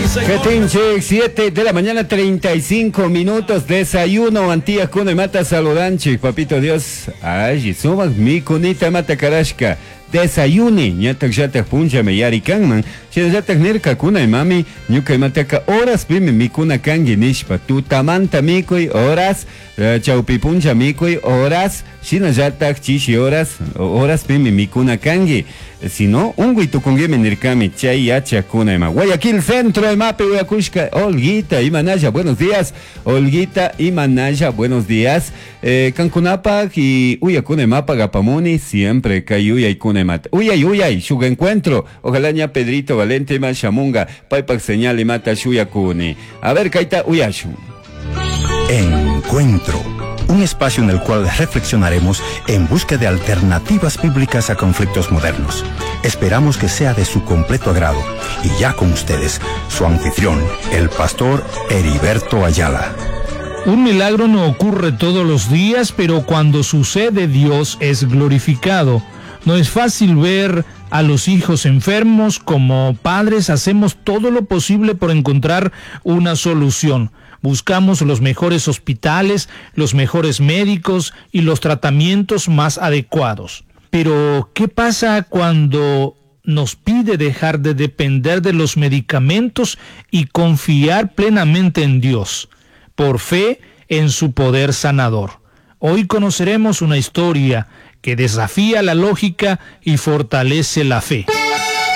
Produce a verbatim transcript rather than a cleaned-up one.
Catinche, siete de la mañana, treinta y cinco minutos. Desayuno, antía cune mata saludanchi. Papito Dios, ay, sumas mi cunita mata carashka. Desayuni, ñatak yatak puncha me yari kanman. China yatak nirka kuna y mami, ñuka mataka horas pimi mi kuna kangi nishpa. Tu tamanta mikui horas, uh, chaupi puncha mikui horas. China yatak chishi horas, horas pimi mi kuna kangi. Si no, un guito con game nirkami, chay yacha kuna y ma. Guayaquil Centro, mape Guayacushka. Olguita y Manaya, buenos días. Olguita y Manaya, buenos días. Eh, Cancunapak y Uyakune mapa Gapamuni, siempre Cayuya y Kunemata. Uyay, uyay, Shuga encuentro. Ojalá ña Pedrito Valente más Shamunga, Paipak señal y mata Shuyakuni. A ver, Kaita Uyashu. Encuentro. Un espacio en el cual reflexionaremos en busca de alternativas bíblicas a conflictos modernos. Esperamos que sea de su completo agrado. Y ya con ustedes, su anfitrión, el pastor Heriberto Ayala. Un milagro no ocurre todos los días, pero cuando sucede, Dios es glorificado. No es fácil ver a los hijos enfermos. Como padres hacemos todo lo posible por encontrar una solución. Buscamos los mejores hospitales, los mejores médicos y los tratamientos más adecuados. Pero, ¿qué pasa cuando nos pide dejar de depender de los medicamentos y confiar plenamente en Dios, por fe en su poder sanador? Hoy conoceremos una historia que desafía la lógica y fortalece la fe.